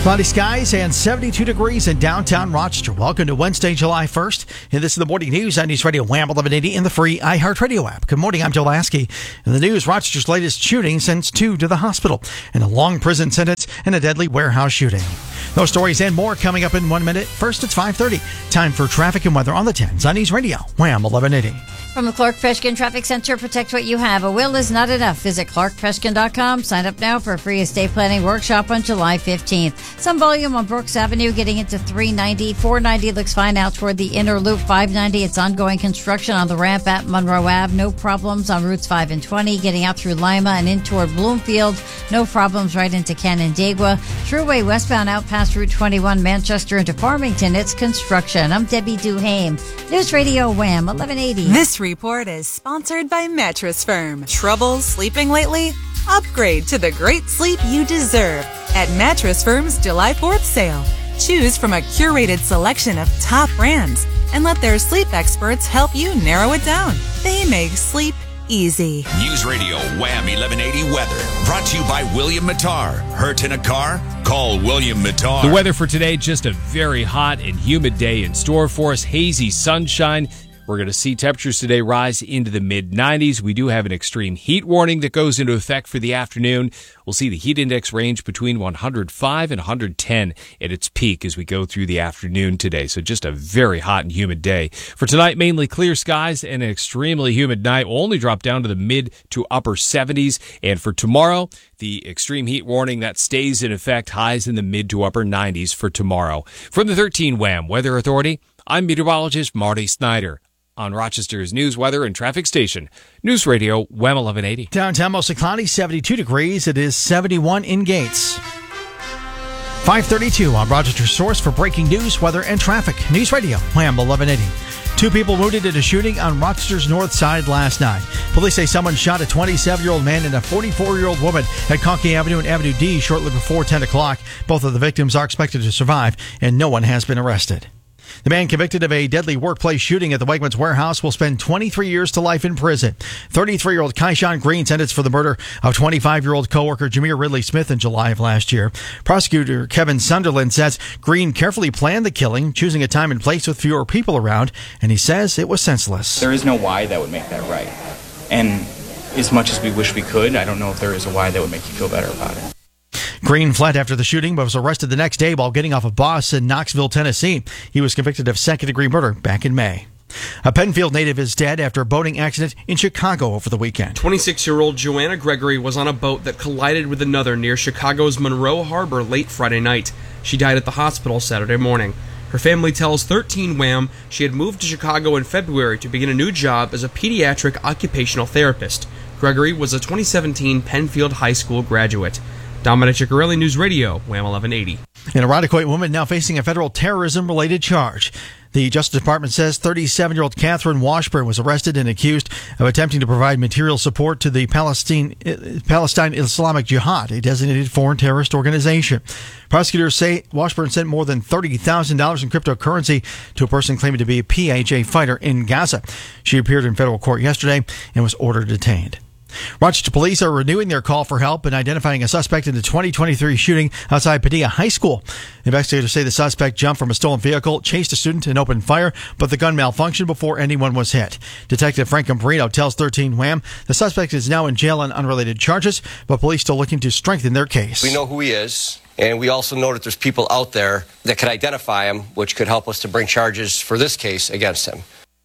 Cloudy skies and 72 degrees in downtown Rochester. Welcome to Wednesday, July 1st. And this is the morning news on News Radio Wham 1180 in the free iHeartRadio app. Good morning, I'm Joe Lasky. In the news, Rochester's latest shooting sends 2 to the hospital and a long prison sentence and a deadly warehouse shooting. Those stories and more coming up in 1 minute. First, it's 5:30. Time for traffic and weather on the 10s on News Radio Wham 1180. From the Clark Freshkin Traffic Center, protect what you have. A will is not enough. Visit clarkfreshkin.com. Sign up now for a free estate planning workshop on July 15th. Some volume on Brooks Avenue getting into 390. 490 looks fine out toward the inner loop. 590, it's ongoing construction on the ramp at Monroe Ave. No problems on routes 5 and 20. Getting out through Lima and in toward Bloomfield. No problems right into Canandaigua. Thruway westbound out past Route 21, Manchester into Farmington. It's construction. I'm Debbie Duhame. News Radio Wham 1180. This report is sponsored by Mattress Firm. Trouble sleeping lately? Upgrade to the great sleep you deserve at Mattress Firm's July 4th sale. Choose from a curated selection of top brands and let their sleep experts help you narrow it down. They make sleep easy. News Radio Wham 1180 weather brought to you by William Mattar. Hurt in a car? Call William Mattar. The weather for today, just a very hot and humid day in store for us. Hazy sunshine. We're going to see temperatures today rise into the mid-90s. We do have an extreme heat warning that goes into effect for the afternoon. We'll see the heat index range between 105 and 110 at its peak as we go through the afternoon today. So just a very hot and humid day. For tonight, mainly clear skies and an extremely humid night. Will only drop down to the mid to upper 70s. And for tomorrow, the extreme heat warning that stays in effect, highs in the mid to upper 90s for tomorrow. From the 13 Wham Weather Authority, I'm meteorologist Marty Snyder. On Rochester's news, weather, and traffic station, News Radio Wham 1180. Downtown mostly cloudy, 72 degrees. It is 71 in Gates. 5:32 on Rochester's source for breaking news, weather, and traffic. News Radio Wham 1180. 2 people wounded in a shooting on Rochester's north side last night. Police say someone shot a 27-year-old man and a 44-year-old woman at Conkey Avenue and Avenue D shortly before 10 o'clock. Both of the victims are expected to survive, and no one has been arrested. The man convicted of a deadly workplace shooting at the Wegmans warehouse will spend 23 years to life in prison. 33-year-old Kyshawn Green sentenced for the murder of 25-year-old coworker Jameer Ridley Smith in July of last year. Prosecutor Kevin Sunderland says Green carefully planned the killing, choosing a time and place with fewer people around, and he says it was senseless. There is no why that would make that right. And as much as we wish we could, I don't know if there is a why that would make you feel better about it. Green fled after the shooting but was arrested the next day while getting off a bus in Knoxville, Tennessee. He was convicted of second-degree murder back in May. A Penfield native is dead after a boating accident in Chicago over the weekend. 26-year-old Joanna Gregory was on a boat that collided with another near Chicago's Monroe Harbor late Friday night. She died at the hospital Saturday morning. Her family tells 13 Wham she had moved to Chicago in February to begin a new job as a pediatric occupational therapist. Gregory was a 2017 Penfield High School graduate. Dominic Ciccarelli, News Radio, Wham 1180. An Irondequoit woman now facing a federal terrorism-related charge. The Justice Department says 37-year-old Catherine Washburn was arrested and accused of attempting to provide material support to the Palestine Islamic Jihad, a designated foreign terrorist organization. Prosecutors say Washburn sent more than $30,000 in cryptocurrency to a person claiming to be a PHA fighter in Gaza. She appeared in federal court yesterday and was ordered detained. Rochester police are renewing their call for help in identifying a suspect in the 2023 shooting outside Padilla High School. Investigators say the suspect jumped from a stolen vehicle, chased a student, and opened fire, but the gun malfunctioned before anyone was hit. Detective Frank Camparino tells 13 Wham the suspect is now in jail on unrelated charges, but police still looking to strengthen their case. We know who he is, and we also know that there's people out there that could identify him, which could help us to bring charges for this case against him.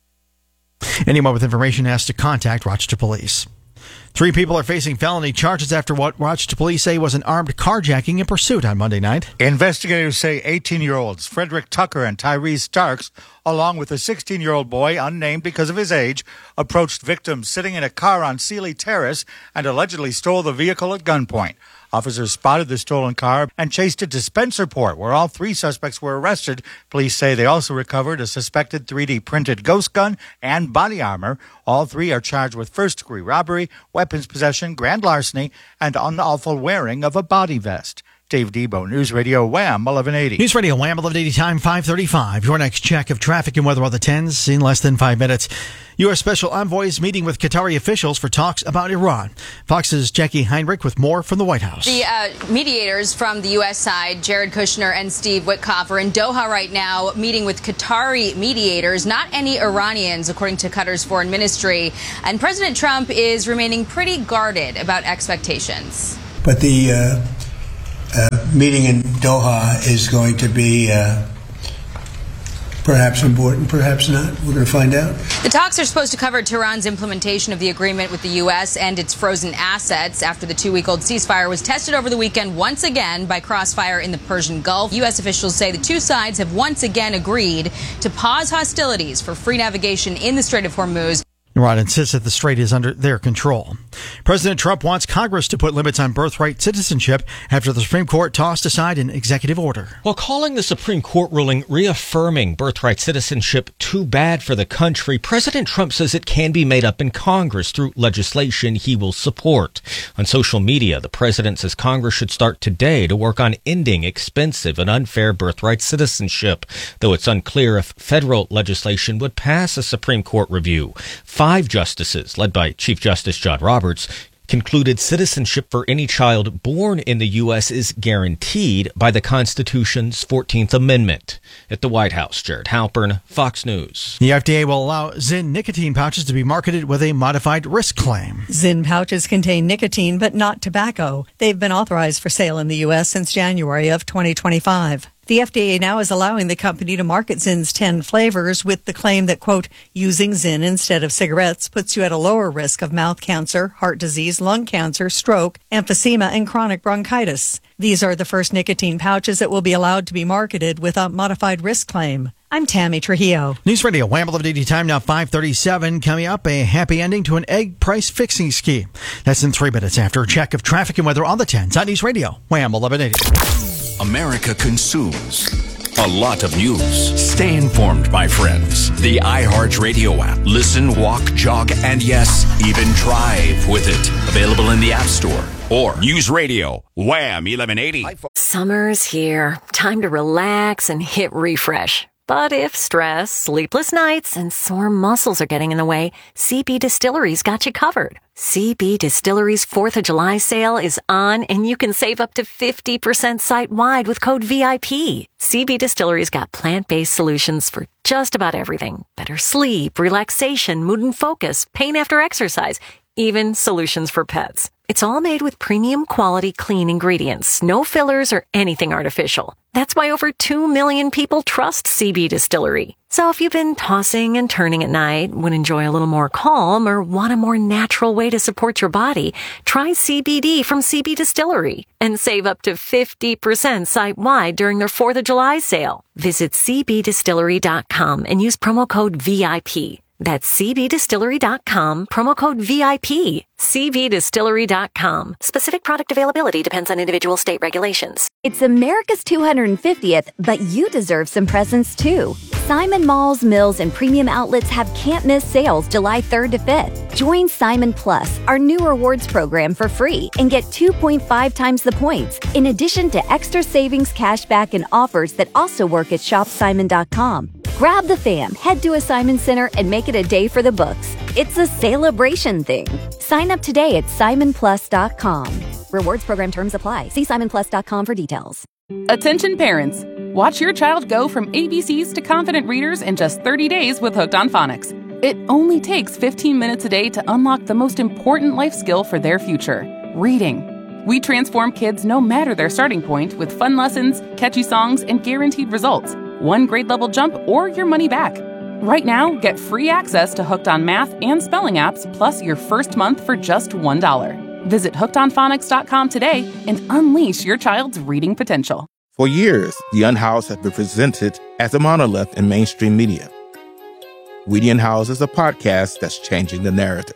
Anyone with information has to contact Rochester Police. 3 people are facing felony charges after what Rochester police say was an armed carjacking in pursuit on Monday night. Investigators say 18-year-olds Frederick Tucker and Tyrese Starks, along with a 16-year-old boy, unnamed because of his age, approached victims sitting in a car on Sealy Terrace and allegedly stole the vehicle at gunpoint. Officers spotted the stolen car and chased it to Spencerport, where all 3 suspects were arrested. Police say they also recovered a suspected 3D printed ghost gun and body armor. All 3 are charged with first-degree robbery, weapons possession, grand larceny, and unlawful wearing of a body vest. Dave Debo, News Radio Wham 1180. News Radio Wham 1180 time 5:35. Your next check of traffic and weather on the 10s in less than 5 minutes. U.S. Special Envoys meeting with Qatari officials for talks about Iran. Fox's Jackie Heinrich with more from the White House. The mediators from the U.S. side, Jared Kushner and Steve Witkoff, are in Doha right now meeting with Qatari mediators, not any Iranians, according to Qatar's foreign ministry. And President Trump is remaining pretty guarded about expectations. But the meeting in Doha is going to be perhaps important, perhaps not. We're going to find out. The talks are supposed to cover Tehran's implementation of the agreement with the U.S. and its frozen assets after the 2-week-old ceasefire was tested over the weekend once again by crossfire in the Persian Gulf. U.S. officials say the two sides have once again agreed to pause hostilities for free navigation in the Strait of Hormuz. Iran insists that the strait is under their control. President Trump wants Congress to put limits on birthright citizenship after the Supreme Court tossed aside an executive order. While calling the Supreme Court ruling reaffirming birthright citizenship too bad for the country, President Trump says it can be made up in Congress through legislation he will support. On social media, the president says Congress should start today to work on ending expensive and unfair birthright citizenship, though it's unclear if federal legislation would pass a Supreme Court review. 5 justices, led by Chief Justice John Roberts, concluded citizenship for any child born in the U.S. is guaranteed by the Constitution's 14th Amendment. At the White House, Jared Halpern, Fox News. The FDA will allow Zyn nicotine pouches to be marketed with a modified risk claim. Zyn pouches contain nicotine but not tobacco. They've been authorized for sale in the U.S. since January of 2025. The FDA now is allowing the company to market Zyn's 10 flavors with the claim that, quote, using Zyn instead of cigarettes puts you at a lower risk of mouth cancer, heart disease, lung cancer, stroke, emphysema, and chronic bronchitis. These are the first nicotine pouches that will be allowed to be marketed with a modified risk claim. I'm Tammy Trujillo. News Radio, Wham 1180 time now 5:37. Coming up, a happy ending to an egg price fixing scheme. That's in 3 minutes after a check of traffic and weather on the 10s on News Radio, Wham 1180. America consumes a lot of news. Stay informed, my friends. The iHeartRadio app. Listen, walk, jog, and yes, even drive with it. Available in the App Store or News Radio, Wham 1180. Summer's here. Time to relax and hit refresh. But if stress, sleepless nights, and sore muscles are getting in the way, CB Distillery's got you covered. CB Distillery's 4th of July sale is on, and you can save up to 50% site-wide with code VIP. CB Distillery's got plant-based solutions for just about everything. Better sleep, relaxation, mood and focus, pain after exercise, even solutions for pets. It's all made with premium quality clean ingredients, no fillers or anything artificial. That's why over 2 million people trust CB Distillery. So if you've been tossing and turning at night, would enjoy a little more calm, or want a more natural way to support your body, try CBD from CB Distillery and save up to 50% site-wide during their 4th of July sale. Visit cbdistillery.com and use promo code VIP. That's cbdistillery.com, promo code VIP. cbdistillery.com. Specific product availability depends on individual state regulations. It's America's 250th, but you deserve some presents too. Simon Malls, Mills, and premium outlets have can't-miss sales July 3rd to 5th. Join Simon Plus, our new rewards program, for free and get 2.5 times the points, in addition to extra savings, cashback, and offers that also work at shopsimon.com. Grab the fam, head to a Simon Center, and make it a day for the books. It's a celebration thing. Sign up today at simonplus.com. Rewards program terms apply. See simonplus.com for details. Attention parents. Watch your child go from ABCs to confident readers in just 30 days with Hooked on Phonics. It only takes 15 minutes a day to unlock the most important life skill for their future, reading. We transform kids no matter their starting point with fun lessons, catchy songs, and guaranteed results. 1 grade level jump or your money back. Right now, get free access to Hooked on Math and spelling apps, plus your first month for just $1. Visit hookedonphonics.com today and unleash your child's reading potential. For years, The Unhoused has been presented as a monolith in mainstream media. We the Unhoused is a podcast that's changing the narrative.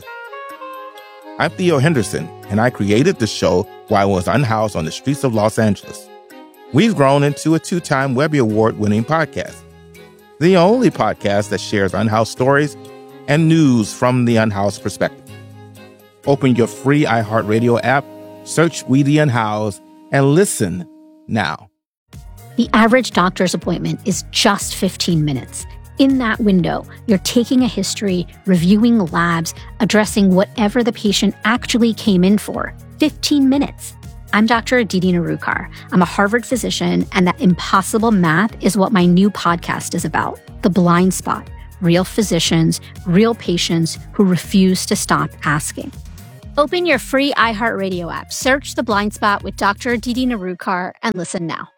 I'm Theo Henderson, and I created the show while I was unhoused on the streets of Los Angeles. We've grown into a 2-time Webby Award-winning podcast, the only podcast that shares unhoused stories and news from the unhoused perspective. Open your free iHeartRadio app, search We the Unhoused, and listen now. The average doctor's appointment is just 15 minutes. In that window, you're taking a history, reviewing labs, addressing whatever the patient actually came in for. 15 minutes. I'm Dr. Aditi Narukar. I'm a Harvard physician, and that impossible math is what my new podcast is about. The Blind Spot. Real physicians, real patients who refuse to stop asking. Open your free iHeartRadio app, search The Blind Spot with Dr. Aditi Narukar, and listen now.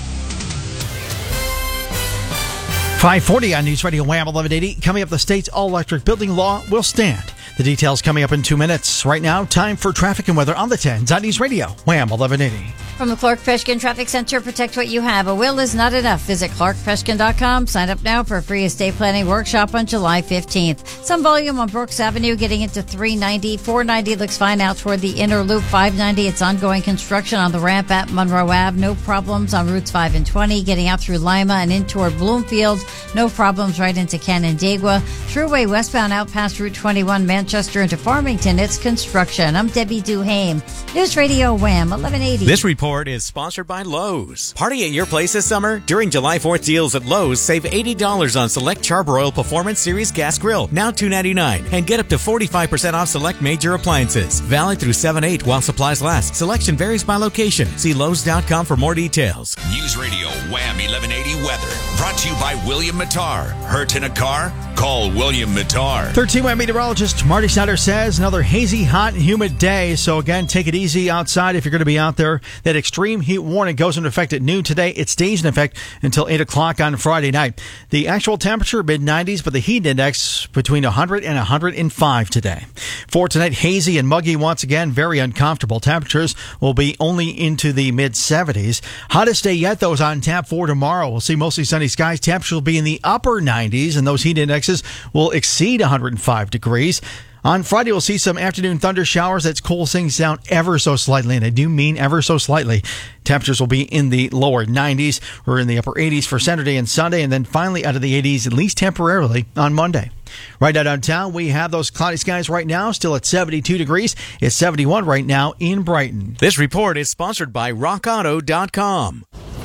540 on News Radio Wham 1180. Coming up, the state's all-electric building law will stand. The details coming up in 2 minutes. Right now, time for traffic and weather on the 10s on News Radio Wham 1180. From the Clark Freshkin Traffic Center, protect what you have. A will is not enough. Visit clarkfreshkin.com. Sign up now for a free estate planning workshop on July 15th. Some volume on Brooks Avenue getting into 390. 490 looks fine out toward the inner loop. 590, it's ongoing construction on the ramp at Monroe Ave. No problems on routes 5 and 20. Getting out through Lima and in toward Bloomfield. No problems right into Canandaigua. Thruway westbound out past Route 21, Manchester into Farmington. It's construction. I'm Debbie Duhame. News Radio Wham 1180. This report is sponsored by Lowe's. Party at your place this summer? During July 4th deals at Lowe's, save $80 on select Charbroil Performance Series gas grill, now $2.99, and get up to 45% off select major appliances. Valid through 7/8 while supplies last. Selection varies by location. See Lowe's.com for more details. News Radio Wham 1180 weather. Brought to you by William Mattar. Hurt in a car? Call William Mattar. 13 Wham meteorologist Marty Snyder says another hazy, hot, and humid day. So again, take it easy outside if you're going to be out there. That extreme heat warning goes into effect at noon today. It stays in effect until 8 o'clock on Friday night. The actual temperature, mid-90s, but the heat index between 100 and 105 today. For tonight, hazy and muggy once again, very uncomfortable. Temperatures will be only into the mid-70s. Hottest day yet, though, is on tap for tomorrow. We'll see mostly sunny skies. Temperatures will be in the upper 90s, and those heat indexes will exceed 105 degrees. On Friday, we'll see some afternoon thunder showers that cool things down ever so slightly, and I do mean ever so slightly. Temperatures will be in the lower 90s or in the upper 80s for Saturday and Sunday, and then finally out of the 80s, at least temporarily, on Monday. Right now downtown, we have those cloudy skies right now, still at 72 degrees. It's 71 right now in Brighton. This report is sponsored by RockAuto.com.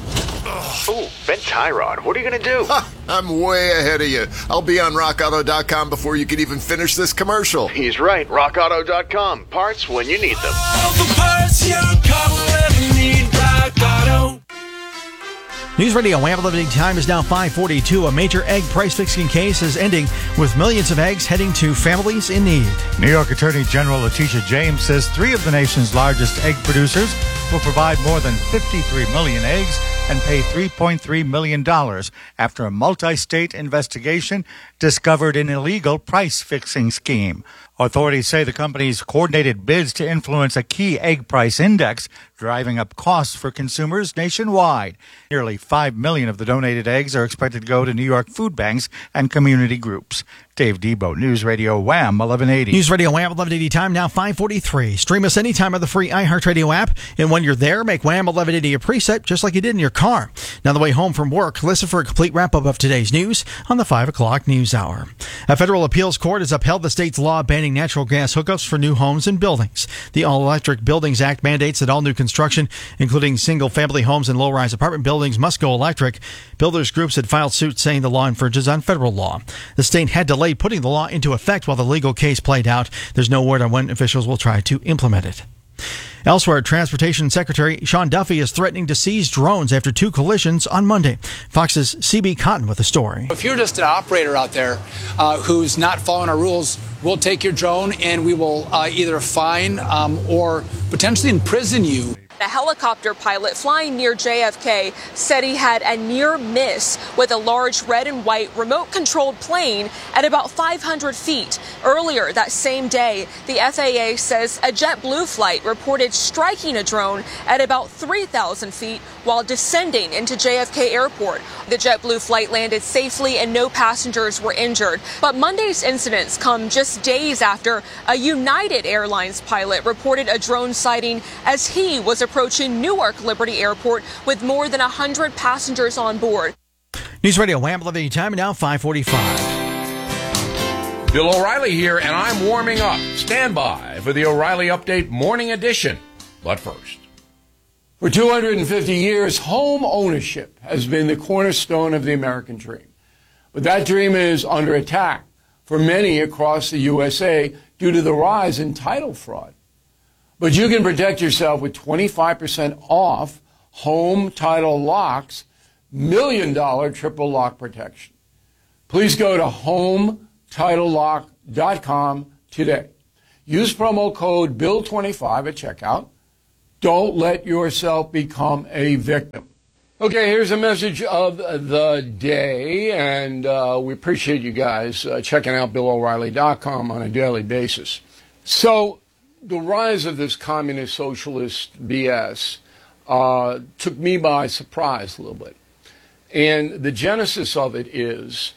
Oh, Ben Tyrod, what are you going to do? I'm way ahead of you. I'll be on RockAuto.com before you can even finish this commercial. He's right. RockAuto.com. Parts when you need them. All the parts your car will ever need. Rock Auto. News Radio Wham 1180 time is now 5:42. A major egg price fixing case is ending with millions of eggs heading to families in need. New York Attorney General Letitia James says 3 of the nation's largest egg producers will provide more than 53 million eggs and pay $3.3 million after a multi-state investigation discovered an illegal price-fixing scheme. Authorities say the company's coordinated bids to influence a key egg price index, driving up costs for consumers nationwide. Nearly 5 million of the donated eggs are expected to go to New York food banks and community groups. Dave Debo, News Radio Wham 1180. News Radio Wham 1180 time now 5:43. Stream us anytime on the free iHeartRadio app, and when you're there, make Wham 1180 a preset just like you did in your car. Now on the way home from work, listen for a complete wrap-up of today's news on the 5 o'clock news hour. A federal appeals court has upheld the state's law banning natural gas hookups for new homes and buildings. The All-Electric Buildings Act mandates that all new construction, including single-family homes and low-rise apartment buildings, must go electric. Builders groups had filed suit saying the law infringes on federal law. The state had delayed putting the law into effect while the legal case played out. There's no word on when officials will try to implement it. Elsewhere, Transportation Secretary Sean Duffy is threatening to seize drones after 2 collisions on Monday. Fox's CB Cotton with the story. If you're just an operator out there who's not following our rules, we'll take your drone and we will either fine or potentially imprison you. A helicopter pilot flying near JFK said he had a near miss with a large red and white remote-controlled plane at about 500 feet. Earlier that same day, the FAA says a JetBlue flight reported striking a drone at about 3,000 feet while descending into JFK Airport. The JetBlue flight landed safely and no passengers were injured. But Monday's incidents come just days after a United Airlines pilot reported a drone sighting as he was approaching Newark Liberty Airport with more than 100 passengers on board. News Radio Wham 1180 time now 5:45. Bill O'Reilly here, and I'm warming up. Stand by for the O'Reilly Update Morning Edition. But first, For 250 years, home ownership has been the cornerstone of the American dream. But that dream is under attack for many across the USA due to the rise in title fraud. But you can protect yourself with 25% off home title locks, $1 million triple lock protection. Please go to HomeTitleLock.com today. Use promo code BILL25 at checkout. Don't let yourself become a victim. Okay, here's a message of the day, and we appreciate you guys checking out BillO'Reilly.com on a daily basis. So, the rise of this communist socialist BS took me by surprise a little bit. And the genesis of it is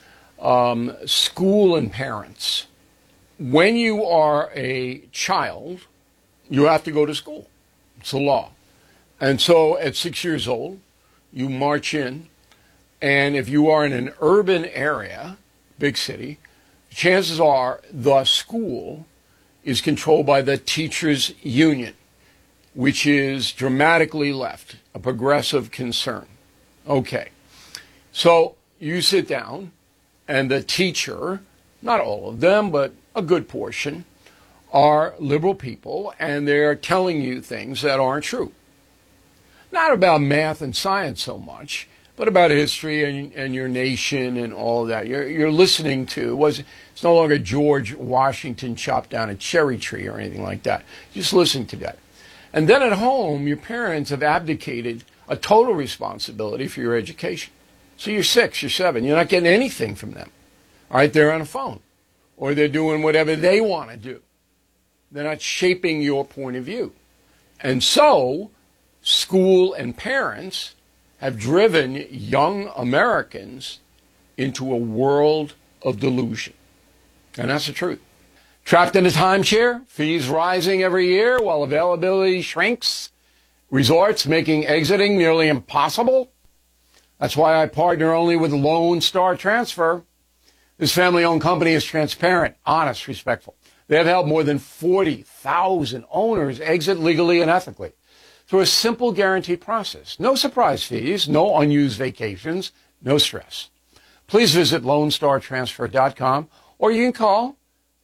school and parents. When you are a child, you have to go to school. It's a law. And so at 6 years old, you march in, and if you are in an urban area, big city, chances are the school is controlled by the teachers' union, which is dramatically left, a progressive concern. Okay, so you sit down, and the teacher, not all of them, but a good portion, are liberal people, and they're telling you things that aren't true. Not about math and science so much, but about history and your nation and all of that. You're listening to, it's no longer George Washington chopped down a cherry tree or anything like that. Just listening to that. And then at home, your parents have abdicated a total responsibility for your education. So you're 6, you're 7, you're not getting anything from them. All right, they're on a phone, or they're doing whatever they want to do. They're not shaping your point of view. And so, school and parents have driven young Americans into a world of delusion. And that's the truth. Trapped in a timeshare, fees rising every year while availability shrinks, resorts making exiting nearly impossible. That's why I partner only with Lone Star Transfer. This family-owned company is transparent, honest, respectful. They have helped more than 40,000 owners exit legally and ethically through a simple guaranteed process. No surprise fees, no unused vacations, no stress. Please visit LoneStarTransfer.com, or you can call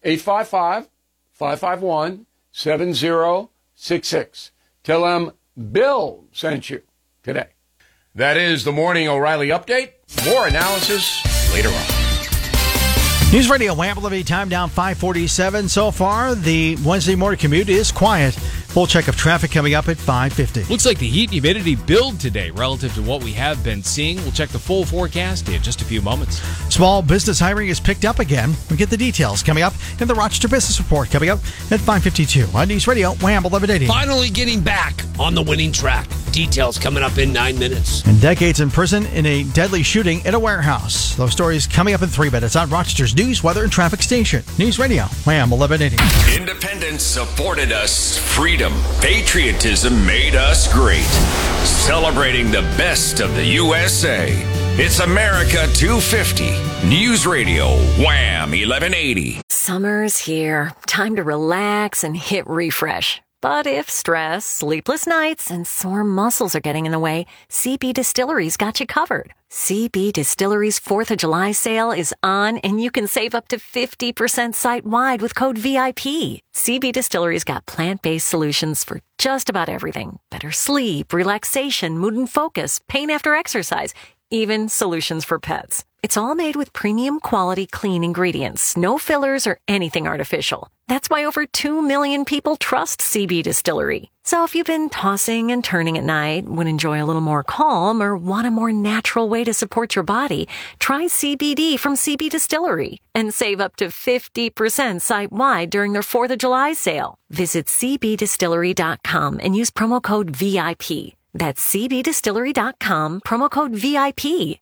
855-551-7066. Tell them Bill sent you today. That is the Morning O'Reilly Update. More analysis later on. News Radio Wham! Time down 5:47 so far. The Wednesday morning commute is quiet. Full check of traffic coming up at 5:50. Looks like the heat and humidity build today relative to what we have been seeing. We'll check the full forecast in just a few moments. Small business hiring is picked up again. We'll get the details coming up in the Rochester Business Report coming up at 5:52 on News Radio Wham! 1180. Finally getting back on the winning track. Details coming up in 9 minutes. And decades in prison in a deadly shooting in a warehouse. Those stories coming up in 3 minutes on Rochester's News, Weather, and Traffic Station. News Radio Wham! 1180. Independence supported us. Freedom, patriotism made us great. Celebrating the best of the USA. It's America 250. News Radio Wham! 1180. Summer's here. Time to relax and hit refresh. But if stress, sleepless nights, and sore muscles are getting in the way, CB Distillery's got you covered. CB Distillery's 4th of July sale is on, and you can save up to 50% site-wide with code VIP. CB Distillery's got plant-based solutions for just about everything. Better sleep, relaxation, mood and focus, pain after exercise, even solutions for pets. It's all made with premium quality clean ingredients, no fillers or anything artificial. That's why over 2 million people trust CB Distillery. So if you've been tossing and turning at night, would enjoy a little more calm, or want a more natural way to support your body, try CBD from CB Distillery and save up to 50% site-wide during their 4th of July sale. Visit cbdistillery.com and use promo code VIP. That's cbdistillery.com, promo code VIP.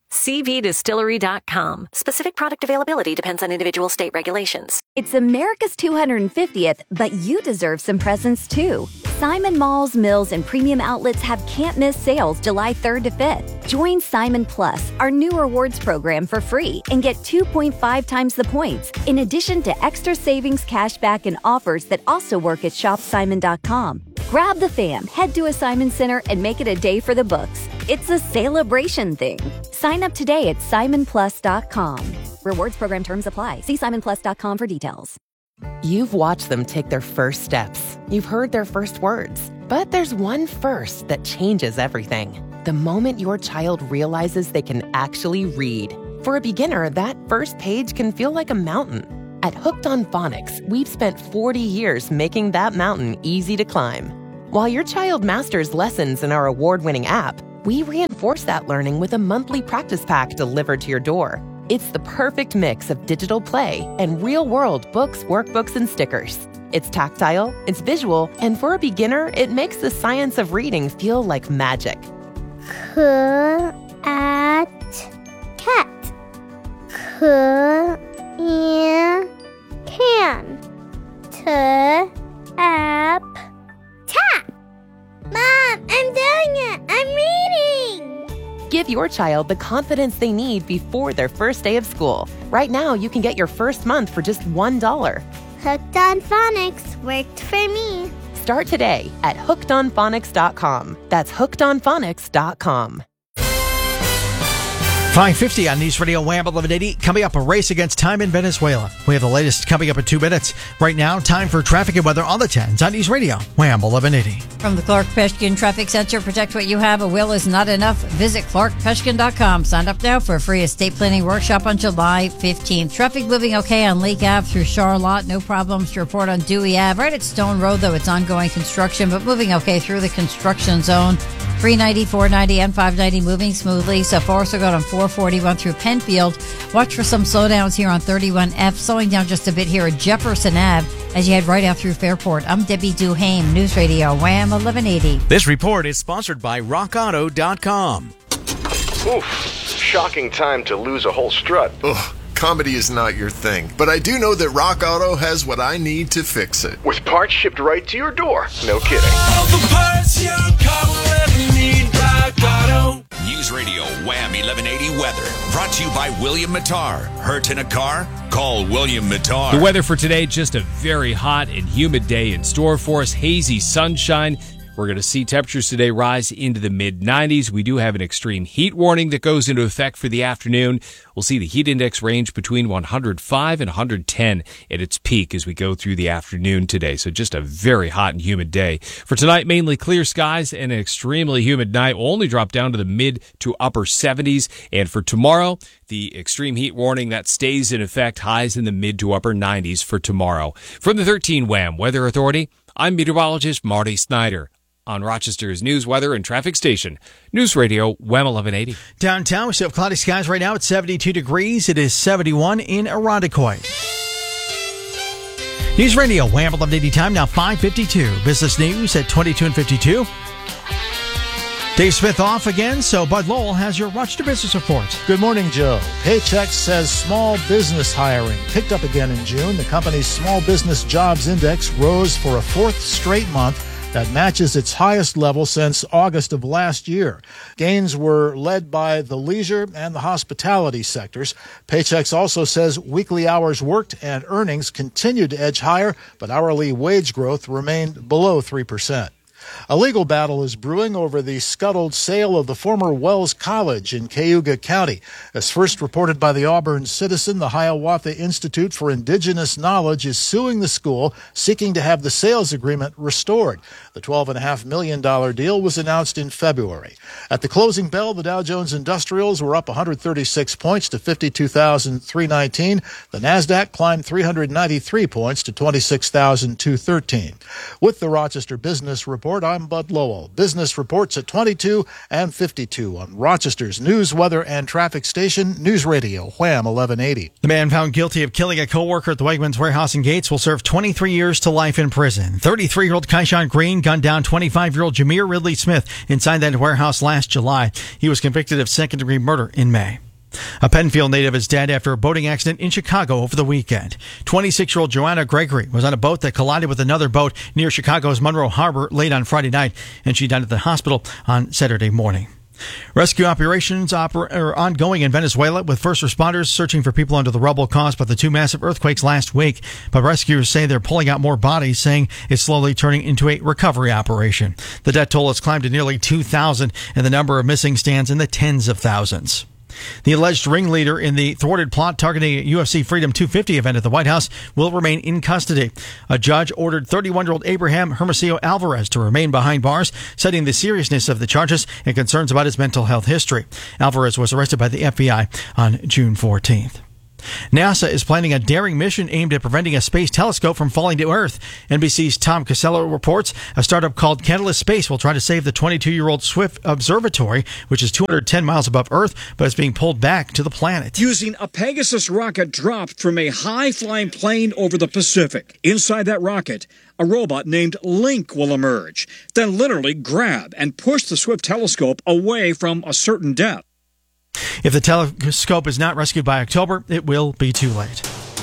cbdistillery.com. Specific product availability depends on individual state regulations. It's America's 250th, but you deserve some presents too. Simon Malls, Mills, and Premium Outlets have can't-miss sales July 3rd to 5th. Join Simon Plus, our new rewards program, for free and get 2.5 times the points, in addition to extra savings, cashback, and offers that also work at shopsimon.com. Grab the fam, head to a Simon Center, and make it a day for the books. It's a celebration thing. Sign up today at simonplus.com. Rewards program terms apply. See simonplus.com for details. You've watched them take their first steps. You've heard their first words. But there's one first that changes everything. The moment your child realizes they can actually read. For a beginner, that first page can feel like a mountain. At Hooked on Phonics, we've spent 40 years making that mountain easy to climb. While your child masters lessons in our award-winning app, we reinforce that learning with a monthly practice pack delivered to your door. It's the perfect mix of digital play and real-world books, workbooks, and stickers. It's tactile, it's visual, and for a beginner, it makes the science of reading feel like magic. Cat. Can. Tap. Tap. Mom, I'm doing it. I'm reading. Give your child the confidence they need before their first day of school. Right now, you can get your first month for just $1. Hooked on Phonics worked for me. Start today at hookedonphonics.com. That's hookedonphonics.com. 5:50 on News Radio Wham 1180. Coming up, a race against time in Venezuela. We have the latest coming up in 2 minutes. Right now, time for traffic and weather on the 10s on News Radio Wham 1180. From the Clark Peshkin Traffic Center, protect what you have. A will is not enough. Visit clarkpeshkin.com. Sign up now for a free estate planning workshop on July 15th. Traffic moving okay on Lake Ave through Charlotte. No problems to report on Dewey Ave. Right at Stone Road, though, it's ongoing construction, but moving okay through the construction zone. 390, 490, and 590 moving smoothly. So far, so good on 441 through Penfield. Watch for some slowdowns here on 31F. Slowing down just a bit here at Jefferson Ave as you head right out through Fairport. I'm Debbie Duhame, News Radio Wham 1180. This report is sponsored by RockAuto.com. Oof, shocking time to lose a whole strut. Ugh. Comedy is not your thing, but I do know that Rock Auto has what I need to fix it. With parts shipped right to your door. No kidding. All the parts your car will ever need, Rock Auto. News Radio Wham 1180 weather. Brought to you by William Mattar. Hurt in a car? Call William Mattar. The weather for today, just a very hot and humid day in store for us. Hazy sunshine. We're going to see temperatures today rise into the mid-90s. We do have an extreme heat warning that goes into effect for the afternoon. We'll see the heat index range between 105 and 110 at its peak as we go through the afternoon today. So just a very hot and humid day. For tonight, mainly clear skies and an extremely humid night. Will only drop down to the mid to upper 70s. And for tomorrow, the extreme heat warning that stays in effect, highs in the mid to upper 90s for tomorrow. From the 13 Wham Weather Authority, I'm meteorologist Marty Snyder. On Rochester's news, weather, and traffic station, News Radio Wham 1180. Downtown, we still have cloudy skies right now at 72 degrees. It is 71 in Irondequoit. News Radio Wham 1180 time now 5:52. Business news at 22 and 52. Dave Smith off again, so Bud Lowell has your Rochester Business Report. Good morning, Joe. Paychex says small business hiring picked up again in June. The company's Small Business Jobs Index rose for a fourth straight month. That matches its highest level since August of last year. Gains were led by the leisure and the hospitality sectors. Paychex also says weekly hours worked and earnings continued to edge higher, but hourly wage growth remained below 3%. A legal battle is brewing over the scuttled sale of the former Wells College in Cayuga County. As first reported by the Auburn Citizen, the Hiawatha Institute for Indigenous Knowledge is suing the school, seeking to have the sales agreement restored. The $12.5 million deal was announced in February. At the closing bell, the Dow Jones Industrials were up 136 points to 52,319. The NASDAQ climbed 393 points to 26,213. With the Rochester Business Report, Report, I'm Bud Lowell. Business reports at 22 and 52 on Rochester's news, weather, and traffic station, News Radio, Wham 1180. The man found guilty of killing a co-worker at the Wegmans warehouse in Gates will serve 23 years to life in prison. 33-year-old Kaishan Green gunned down 25-year-old Jameer Ridley Smith inside that warehouse last July. He was convicted of second-degree murder in May. A Penfield native is dead after a boating accident in Chicago over the weekend. 26-year-old Joanna Gregory was on a boat that collided with another boat near Chicago's Monroe Harbor late on Friday night, and she died at the hospital on Saturday morning. Rescue operations are ongoing in Venezuela, with first responders searching for people under the rubble caused by the two massive earthquakes last week. But rescuers say they're pulling out more bodies, saying it's slowly turning into a recovery operation. The death toll has climbed to nearly 2,000, and the number of missing stands in the tens of thousands. The alleged ringleader in the thwarted plot targeting a UFC Freedom 250 event at the White House will remain in custody. A judge ordered 31-year-old Abraham Hermosillo Alvarez to remain behind bars, citing the seriousness of the charges and concerns about his mental health history. Alvarez was arrested by the FBI on June 14th. NASA is planning a daring mission aimed at preventing a space telescope from falling to Earth. NBC's Tom Casello reports a startup called Catalyst Space will try to save the 22-year-old Swift Observatory, which is 210 miles above Earth, but is being pulled back to the planet. Using a Pegasus rocket dropped from a high-flying plane over the Pacific. Inside that rocket, a robot named Link will emerge, then literally grab and push the Swift telescope away from a certain depth. If the telescope is not rescued by October, it will be too late.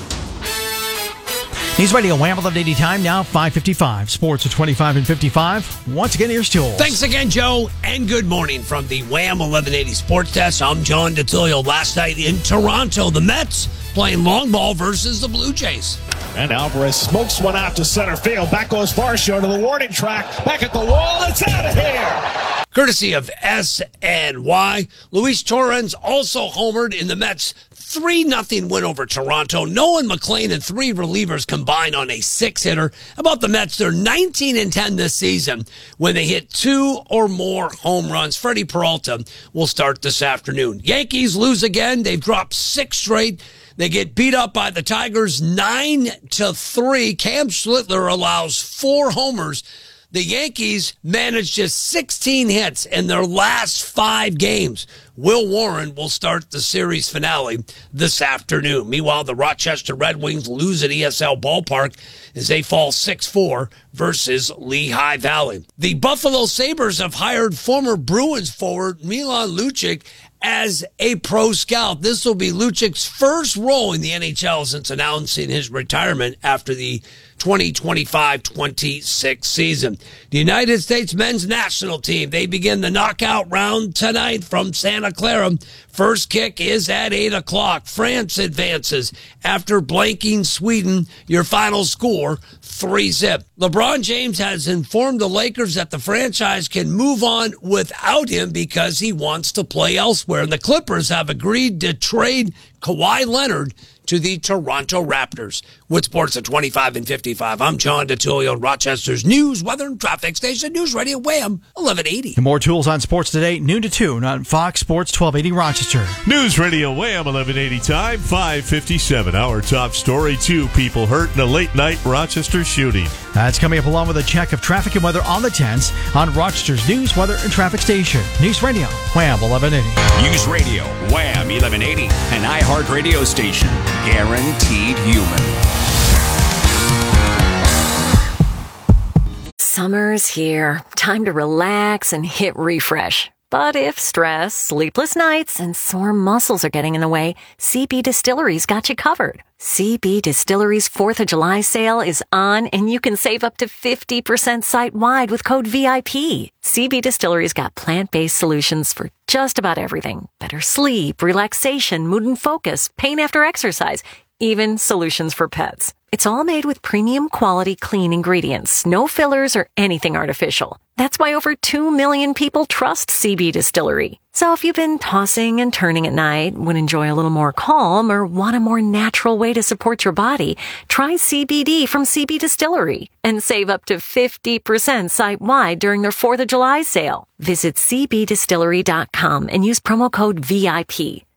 News Radio Wham 1180 time now, 5:55. Sports at 25 and 55. Once again, here's Jules. Thanks again, Joe, and good morning from the Wham 1180 Sports Desk. I'm John DeTilio. Last night in Toronto, the Mets playing long ball versus the Blue Jays. And Alvarez smokes one out to center field. Back goes Varsho to the warning track. Back at the wall. It's out of here. Courtesy of SNY. Luis Torrens also homered in the Mets' 3-0 win over Toronto. Nolan McLean and three relievers combined on a 6-hitter. About the Mets, they're 19-10 this season when they hit 2 or more home runs. Freddie Peralta will start this afternoon. Yankees lose again. They've dropped 6 straight. They get beat up by the Tigers 9-3. Cam Schlittler allows 4 homers. The Yankees managed just 16 hits in their last 5 games. Will Warren will start the series finale this afternoon. Meanwhile, the Rochester Red Wings lose at ESL Ballpark as they fall 6-4 versus Lehigh Valley. The Buffalo Sabres have hired former Bruins forward Milan Lucic as a pro scout. This will be Lucic's first role in the NHL since announcing his retirement after the 2025-26 season. The United States men's national team, they begin the knockout round tonight from Santa Clara. First kick is at 8 o'clock. France advances after blanking Sweden. Your final score, 3-0. LeBron James has informed the Lakers that the franchise can move on without him because he wants to play elsewhere. And the Clippers have agreed to trade Kawhi Leonard to the Toronto Raptors. With sports at 25 and 55, I'm John DeTilio, Rochester's news, weather, and traffic station, News Radio Wham 1180. And more tools on sports today, noon to 2 on Fox Sports 1280 Rochester. News Radio Wham 1180 time, 5:57. Our top story, 2 people hurt in a late-night Rochester shooting. That's coming up along with a check of traffic and weather on the 10s on Rochester's news, weather, and traffic station. News Radio Wham 1180. News Radio Wham 1180, an iHeart radio station. Guaranteed human. Summer's here. Time to relax and hit refresh. But if stress, sleepless nights, and sore muscles are getting in the way, CB Distillery's got you covered. CB Distillery's 4th of July sale is on, and you can save up to 50% site-wide with code VIP. CB Distillery's got plant-based solutions for just about everything. Better sleep, relaxation, mood and focus, pain after exercise, even solutions for pets. It's all made with premium quality clean ingredients, no fillers or anything artificial. That's why over 2 million people trust CB Distillery. So if you've been tossing and turning at night, would enjoy a little more calm, or want a more natural way to support your body, try CBD from CB Distillery and save up to 50% site-wide during their 4th of July sale. Visit cbdistillery.com and use promo code VIP.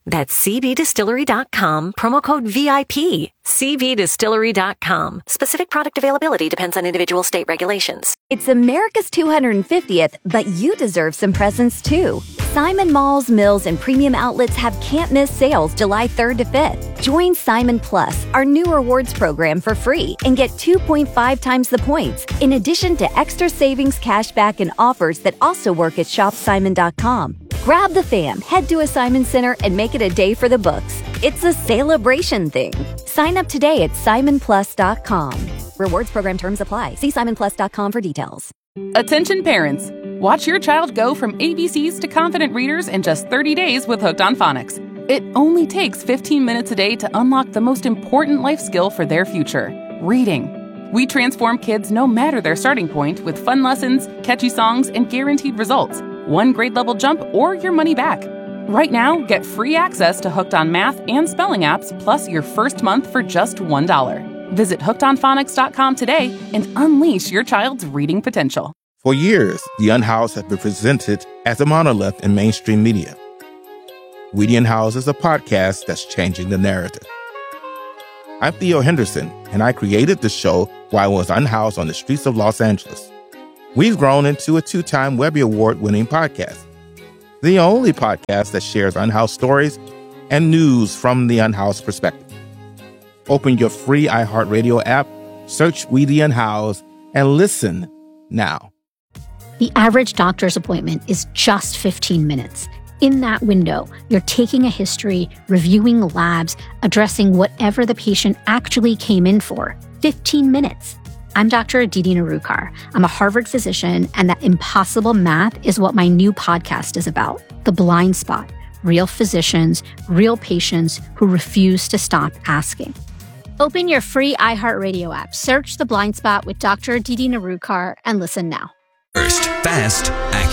That's cbdistillery.com, promo code VIP. cbdistillery.com. Specific product availability depends on individual state regulations. It's America's 250th, but you deserve some presents too. Simon Malls, Mills, and Premium Outlets have can't-miss sales July 3rd to 5th. Join Simon Plus, our new rewards program, for free and get 2.5 times the points, in addition to extra savings, cashback, and offers that also work at shopsimon.com. Grab the fam, head to a Simon Center, and make it a day for the books. It's a celebration thing. Sign up today at simonplus.com. Rewards program terms apply. See simonplus.com for details. Attention parents. Watch your child go from ABCs to confident readers in just 30 days with Hooked on Phonics. It only takes 15 minutes a day to unlock the most important life skill for their future, reading. We transform kids no matter their starting point with fun lessons, catchy songs, and guaranteed results. One grade level jump or your money back. Right now, get free access to Hooked on Math and spelling apps, plus your first month for just $1. Visit hookedonphonics.com today and unleash your child's reading potential. For years, The Unhoused has been presented as a monolith in mainstream media. We the Unhoused is a podcast that's changing the narrative. I'm Theo Henderson, and I created the show while I was unhoused on the streets of Los Angeles. We've grown into a 2-time Webby Award-winning podcast, the only podcast that shares unhoused stories and news from the unhoused perspective. Open your free iHeartRadio app, search We the Unhoused, and listen now. The average doctor's appointment is just 15 minutes. In that window, you're taking a history, reviewing labs, addressing whatever the patient actually came in for. 15 minutes. I'm Dr. Aditi Narukar. I'm a Harvard physician, and that impossible math is what my new podcast is about. The Blind Spot. Real physicians, real patients who refuse to stop asking. Open your free iHeartRadio app, search The Blind Spot with Dr. Aditi Narukar, and listen now. First, fast,